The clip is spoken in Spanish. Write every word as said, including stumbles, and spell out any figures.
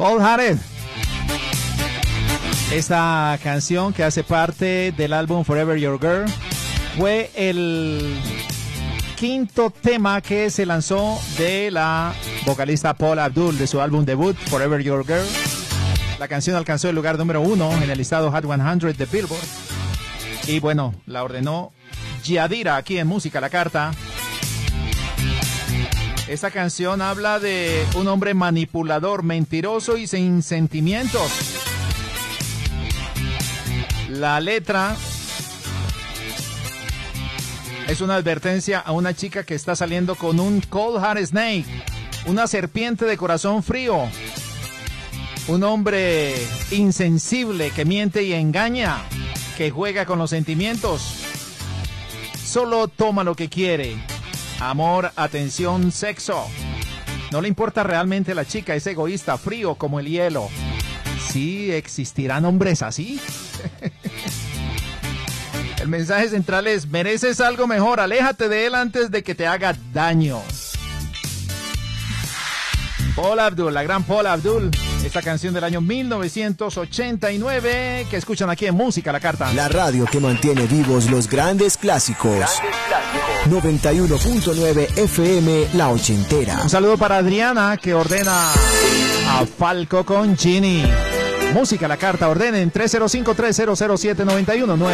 Cold Hearted. Esta canción, que hace parte del álbum Forever Your Girl, fue el quinto tema que se lanzó de la vocalista Paula Abdul de su álbum debut Forever Your Girl. La canción alcanzó el lugar número uno en el listado Hot cien de Billboard. Y bueno, la ordenó Yadira aquí en Música a la Carta. Esta canción habla de un hombre manipulador, mentiroso y sin sentimientos. La letra es una advertencia a una chica que está saliendo con un cold heart snake, una serpiente de corazón frío, un hombre insensible que miente y engaña, que juega con los sentimientos. Solo toma lo que quiere: amor, atención, sexo. No le importa realmente a la chica, es egoísta, frío como el hielo. ¿Sí existirán hombres así? El mensaje central es: mereces algo mejor, aléjate de él antes de que te haga daño. Paula Abdul, la gran Paula Abdul. Esta canción del año mil novecientos ochenta y nueve que escuchan aquí en Música a la Carta. La radio que mantiene vivos los grandes clásicos. Grandes clásicos. noventa y uno punto nueve F M, La Ochentera. Un saludo para Adriana, que ordena a Falco con Ginny. Música a la Carta, ordenen tres cero cinco, tres cero cero siete, nueve uno nueve.